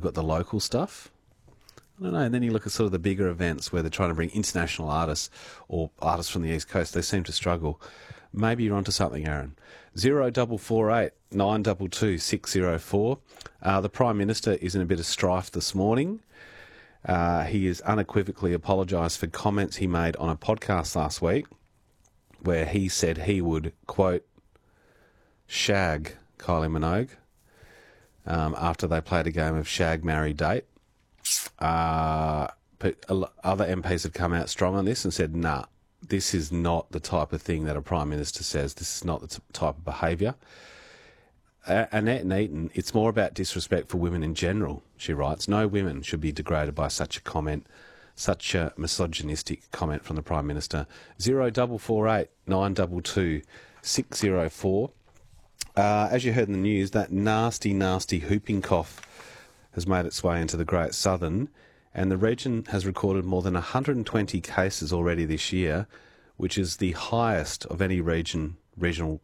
got the local stuff. I don't know. And then you look at sort of the bigger events where they're trying to bring international artists or artists from the East Coast. They seem to struggle. Maybe you're onto something, Aaron. 0448 922 604. The Prime Minister is in a bit of strife this morning. He has unequivocally apologised for comments he made on a podcast last week where he said he would, quote, shag Kylie Minogue after they played a game of shag, marry, date. But other MPs have come out strong on this and said, nah, this is not the type of thing that a Prime Minister says. This is not the type of behaviour. Annette Neaton, it's more about disrespect for women in general, she writes. No women should be degraded by such a comment, such a misogynistic comment from the Prime Minister. 0448 922 604. As you heard in the news, that nasty, nasty whooping cough has made its way into the Great Southern, and the region has recorded more than 120 cases already this year, which is the highest of any regional region.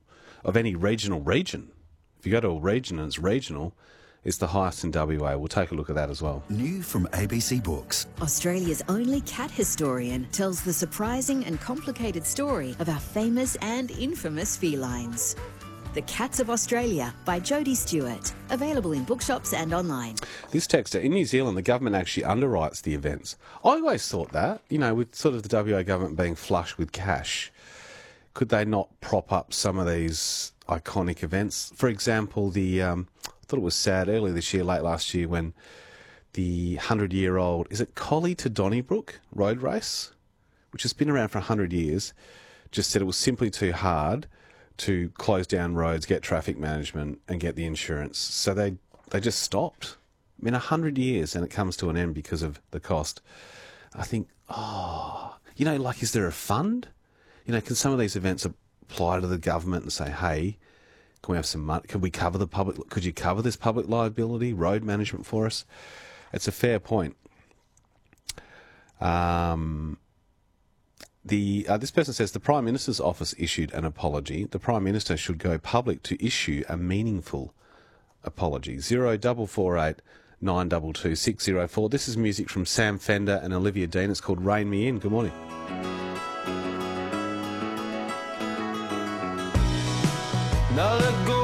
If you go to a region and it's regional, it's the highest in WA. We'll take a look at that as well. New from ABC Books. Australia's only cat historian tells the surprising and complicated story of our famous and infamous felines. The Cats of Australia by Jodie Stewart. Available in bookshops and online. This texter, in New Zealand, the government actually underwrites the events. I always thought that, with sort of the WA government being flush with cash, could they not prop up some of these iconic events? For example, I thought it was sad earlier this year, late last year, when the 100-year-old, is it Collie to Donnybrook road race, which has been around for 100 years, just said it was simply too hard to close down roads, get traffic management and get the insurance. So they just stopped. 100 years and it comes to an end because of the cost. I think, is there a fund? Can some of these events apply to the government and say, hey, can we have some money? Could you cover this public liability, road management for us? It's a fair point. This person says the Prime Minister's office issued an apology. The Prime Minister should go public to issue a meaningful apology. 0448 922 604. This is music from Sam Fender and Olivia Dean. It's called Rein Me In. Good morning. Now let go